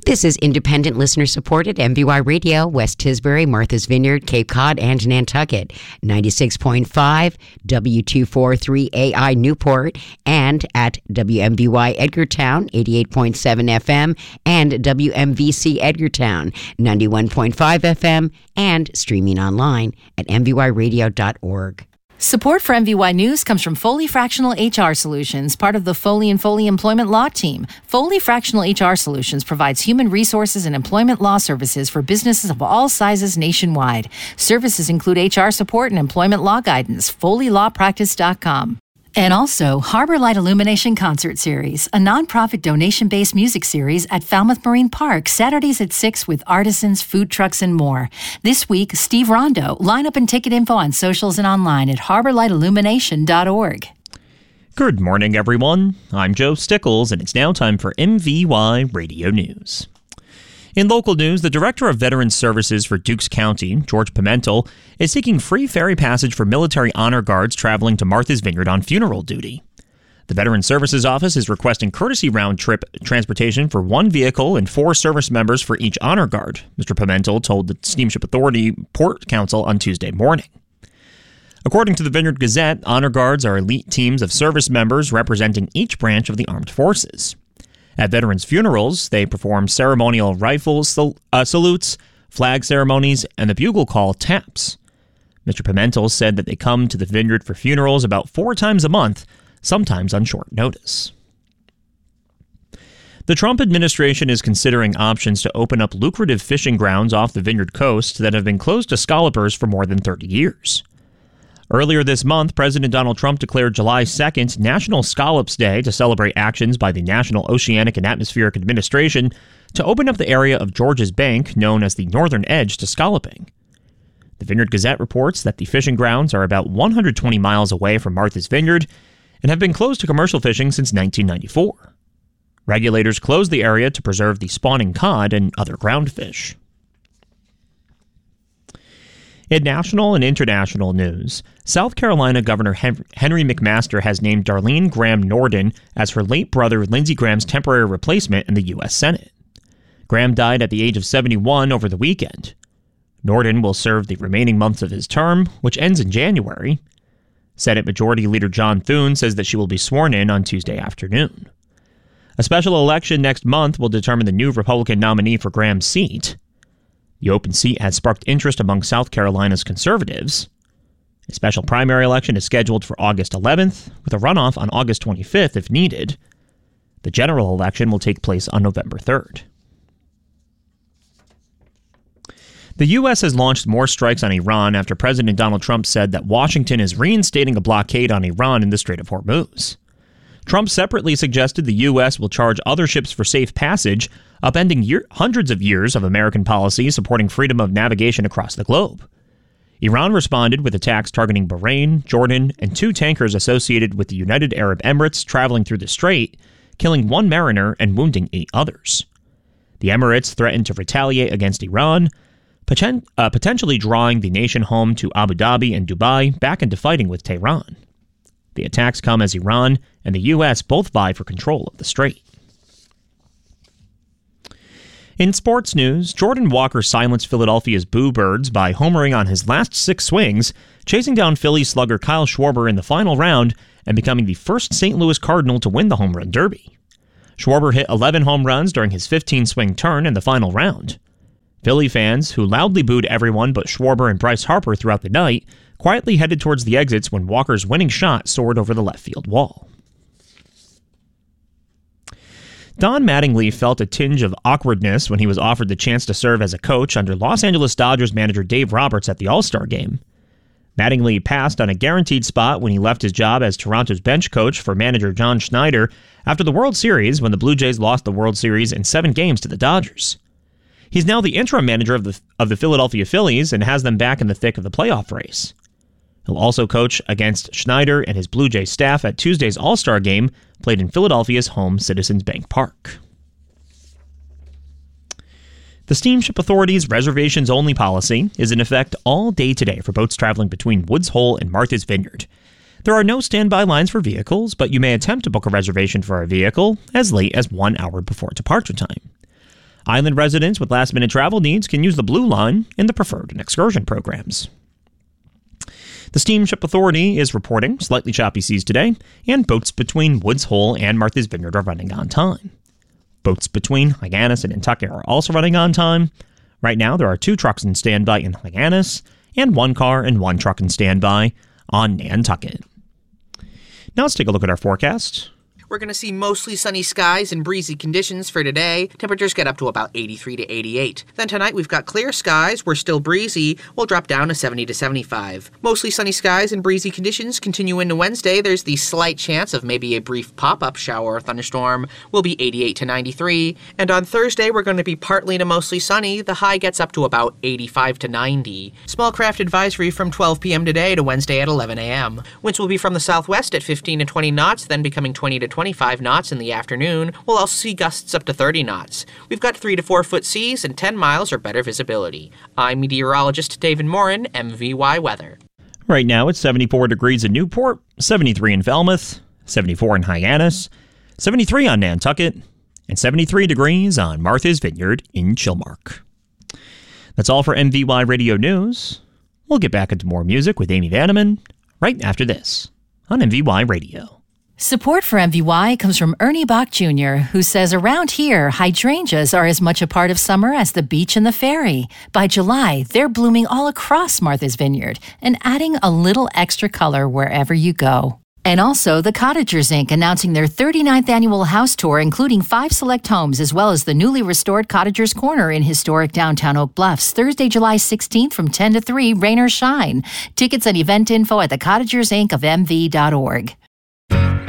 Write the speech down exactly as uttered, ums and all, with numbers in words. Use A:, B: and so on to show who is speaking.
A: This is independent listener-supported M V Y Radio, West Tisbury, Martha's Vineyard, Cape Cod, and Nantucket, ninety-six point five, W two forty-three A I Newport, and at W M B Y Edgartown, eighty-eight point seven F M, and W M V C Edgartown, ninety-one point five F M, and streaming online at m v y radio dot org.
B: Support for M V Y News comes from Foley Fractional H R Solutions, part of the Foley and Foley Employment Law Team. Foley Fractional H R Solutions provides human resources and employment law services for businesses of all sizes nationwide. Services include H R support and employment law guidance. foley law practice dot com. And also, Harbor Light Illumination Concert Series, a nonprofit donation-based music series at Falmouth Marine Park, Saturdays at six with artisans, food trucks, and more. This week, Steve Rondo. Lineup and ticket info on socials and online at harbor light illumination dot org.
C: Good morning, everyone. I'm Joe Stickles, and it's now time for M V Y Radio News. In local news, the Director of Veterans Services for Dukes County, George Pimentel, is seeking free ferry passage for military honor guards traveling to Martha's Vineyard on funeral duty. The Veterans Services Office is requesting courtesy round-trip transportation for one vehicle and four service members for each honor guard, Mister Pimentel told the Steamship Authority Port Council on Tuesday morning. According to the Vineyard Gazette, honor guards are elite teams of service members representing each branch of the armed forces. At veterans' funerals, they perform ceremonial rifle sal- uh, salutes, flag ceremonies, and the bugle call taps. Mister Pimentel said that they come to the Vineyard for funerals about four times a month, sometimes on short notice. The Trump administration is considering options to open up lucrative fishing grounds off the Vineyard coast that have been closed to scallopers for more than thirty years. Earlier this month, President Donald Trump declared July second National Scallops Day to celebrate actions by the National Oceanic and Atmospheric Administration to open up the area of Georges Bank known as the Northern Edge to scalloping. The Vineyard Gazette reports that the fishing grounds are about one hundred twenty miles away from Martha's Vineyard and have been closed to commercial fishing since nineteen ninety-four. Regulators closed the area to preserve the spawning cod and other ground fish. In national and international news, South Carolina Governor Henry McMaster has named Darlene Graham Norden as her late brother Lindsey Graham's temporary replacement in the U S Senate. Graham died at the age of seventy-one over the weekend. Norden will serve the remaining months of his term, which ends in January. Senate Majority Leader John Thune says that she will be sworn in on Tuesday afternoon. A special election next month will determine the new Republican nominee for Graham's seat. The open seat has sparked interest among South Carolina's conservatives. A special primary election is scheduled for August eleventh, with a runoff on August twenty-fifth if needed. The general election will take place on November third. The U S has launched more strikes on Iran after President Donald Trump said that Washington is reinstating a blockade on Iran in the Strait of Hormuz. Trump separately suggested the U S will charge other ships for safe passage, upending year- hundreds of years of American policy supporting freedom of navigation across the globe. Iran responded with attacks targeting Bahrain, Jordan, and two tankers associated with the United Arab Emirates traveling through the strait, killing one mariner and wounding eight others. The Emirates threatened to retaliate against Iran, poten- uh, potentially drawing the nation home to Abu Dhabi and Dubai back into fighting with Tehran. The attacks come as Iran and the U S both vie for control of the strait. In sports news, Jordan Walker silenced Philadelphia's Boo Birds by homering on his last six swings, chasing down Phillies slugger Kyle Schwarber in the final round and becoming the first Saint Louis Cardinal to win the home run derby. Schwarber hit eleven home runs during his fifteen-swing turn in the final round. Philly fans, who loudly booed everyone but Schwarber and Bryce Harper throughout the night, quietly headed towards the exits when Walker's winning shot soared over the left field wall. Don Mattingly felt a tinge of awkwardness when he was offered the chance to serve as a coach under Los Angeles Dodgers manager Dave Roberts at the All-Star Game. Mattingly passed on a guaranteed spot when he left his job as Toronto's bench coach for manager John Schneider after the World Series when the Blue Jays lost the World Series in seven games to the Dodgers. He's now the interim manager of the of the Philadelphia Phillies and has them back in the thick of the playoff race. He'll also coach against Schneider and his Blue Jay staff at Tuesday's All-Star Game, played in Philadelphia's home Citizens Bank Park. The Steamship Authority's reservations-only policy is in effect all day today for boats traveling between Woods Hole and Martha's Vineyard. There are no standby lines for vehicles, but you may attempt to book a reservation for a vehicle as late as one hour before departure time. Island residents with last-minute travel needs can use the Blue Line in the Preferred and Excursion programs. The Steamship Authority is reporting slightly choppy seas today, and boats between Woods Hole and Martha's Vineyard are running on time. Boats between Hyannis and Nantucket are also running on time. Right now, there are two trucks in standby in Hyannis, and one car and one truck in standby on Nantucket. Now let's take a look at our forecast.
D: We're going to see mostly sunny skies and breezy conditions for today. Temperatures get up to about eighty-three to eighty-eight. Then tonight we've got clear skies. We're still breezy. We'll drop down to seventy to seventy-five. Mostly sunny skies and breezy conditions continue into Wednesday. There's the slight chance of maybe a brief pop-up shower or thunderstorm. We'll be eighty-eight to ninety-three. And on Thursday we're going to be partly to mostly sunny. The high gets up to about eighty-five to ninety. Small craft advisory from twelve p.m. today to Wednesday at eleven a.m. Winds will be from the southwest at fifteen to twenty knots, then becoming twenty to twenty-five knots in the afternoon. We'll also see gusts up to thirty knots. We've got three to four foot seas and ten miles or better visibility. I'm meteorologist David Morin, M V Y Weather.
C: Right now it's seventy-four degrees in Newport, seventy-three in Falmouth, seventy-four in Hyannis, seventy-three on Nantucket, and seventy-three degrees on Martha's Vineyard in Chilmark. That's all for M V Y Radio News. We'll get back into more music with Amy Vanneman right after this on M V Y Radio.
B: Support for M V Y comes from Ernie Bach Junior, who says around here, hydrangeas are as much a part of summer as the beach and the ferry. By July, they're blooming all across Martha's Vineyard and adding a little extra color wherever you go. And also, the Cottagers Incorporated announcing their thirty-ninth annual house tour, including five select homes, as well as the newly restored Cottagers Corner in historic downtown Oak Bluffs, Thursday, July sixteenth from ten to three, rain or shine. Tickets and event info at the Cottagers Incorporated of M V dot org.